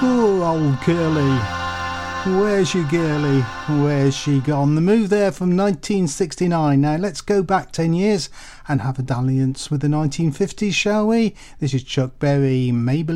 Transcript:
Poor old Curly. Where's your girlie? Where's she gone? The Move there from 1969. Now let's go back 10 years and have a dalliance with the 1950s, shall we? This is Chuck Berry, Maybelline.